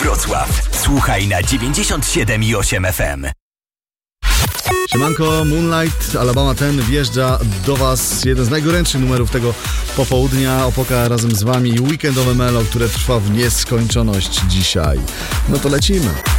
Wrocław. Słuchaj na 97,8 FM. Siemanko, Moonlight, Alabama 10 wjeżdża do Was jeden z najgorętszych numerów tego popołudnia. Opoka razem z Wami i weekendowe melo, które trwa w nieskończoność dzisiaj. No to lecimy.